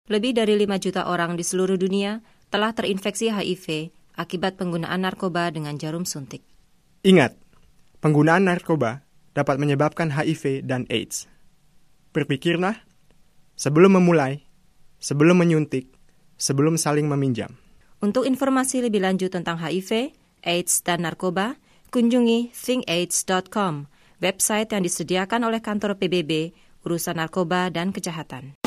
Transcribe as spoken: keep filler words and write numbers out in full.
Lebih dari lima juta orang di seluruh dunia telah terinfeksi H I V akibat penggunaan narkoba dengan jarum suntik. Ingat, penggunaan narkoba dapat menyebabkan H I V dan AIDS. Berpikirlah sebelum memulai, sebelum menyuntik, sebelum saling meminjam. Untuk informasi lebih lanjut tentang H I V, AIDS, dan narkoba, kunjungi think aids dot com, website yang disediakan oleh kantor P B B, urusan narkoba dan kejahatan.